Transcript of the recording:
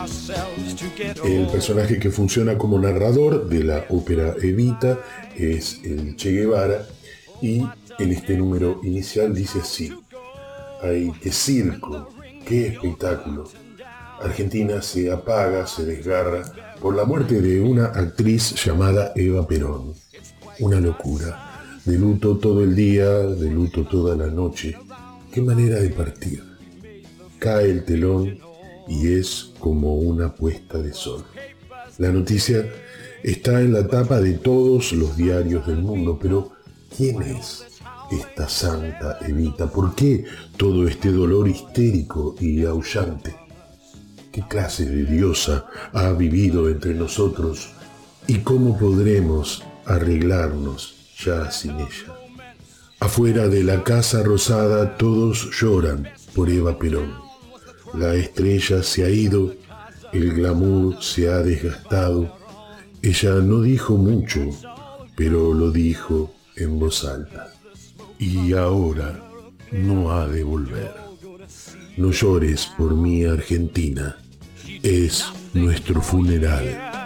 El personaje que funciona como narrador de la ópera Evita es el Che Guevara y en este número inicial dice así: ¡ay, qué circo! ¡Qué espectáculo! Argentina se apaga, se desgarra por la muerte de una actriz llamada Eva Perón. Una locura. De luto todo el día, de luto toda la noche. ¡Qué manera de partir! Cae el telón y es como una puesta de sol. La noticia está en la tapa de todos los diarios del mundo, pero ¿quién es esta santa Evita? ¿Por qué todo este dolor histérico y aullante? ¿Qué clase de diosa ha vivido entre nosotros y cómo podremos arreglarnos ya sin ella? Afuera de la Casa Rosada todos lloran por Eva Perón. La estrella se ha ido, el glamour se ha desgastado. Ella no dijo mucho, pero lo dijo en voz alta. Y ahora no ha de volver. No llores por mí, Argentina. Es nuestro funeral.